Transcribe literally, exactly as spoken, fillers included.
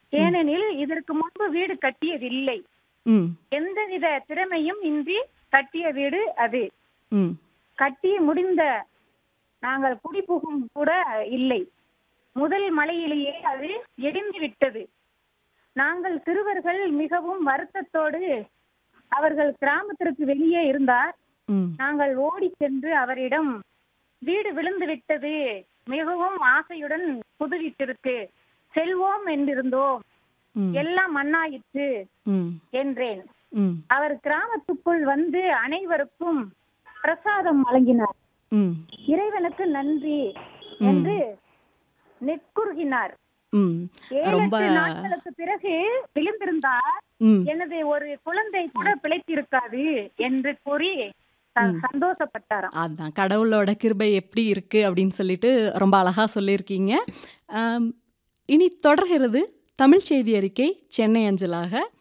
ம். ஏனெனில் இதற்கு முன்பு வீடு கட்டியதில்லை. ம். எந்தவித திறமையும் இன்றி கட்டிய வீடு அது. ம். கட்டி முடிந்த நாங்கள் குடிபுகும் கூட இல்லை. முதல் மழையிலேயே அது இடிந்து விட்டது. நாங்கள் சிறுவர்கள் மிகவும் வருத்தத்தோடு, அவர்கள் கிராமத்திற்கு வெளியே இருந்தார். ம். நாங்கள் ஓடி சென்று அவரிடம், வீடு விழுந்து விட்டது, மிகவும் ஆசையுடன் புது வீட்டிற்கு செல்வோம் என்றிருந்தோம், ம். எல்லாம் மண்ணாயிற்று ம். என்றேன். ம். அவர் கிராமத்துக்குள் வந்து அனைவருக்கும் பிரசாதம் வழங்கினார். ம். இறைவனுக்கு நன்றி ம். என்று நெக்குருகினார். ம். ஏழு ரொம்ப எட்டு நாட்களுக்கு பிறகு விழுந்திருந்தார், ம். எனது ஒரு குழந்தை கூட பிழைத்திருக்காது என்று கூறி ச- ம். சந்தோஷப்பட்டாராம். அதான் கடவுளோட கிருபை எப்படி இருக்கு அப்படின்னு சொல்லிட்டு ரொம்ப அழகா சொல்லியிருக்கீங்க. ஆம், இனி தொடர்கிறது தமிழ் செய்தி அறிக்கை சென்னை அஞ்சலாக.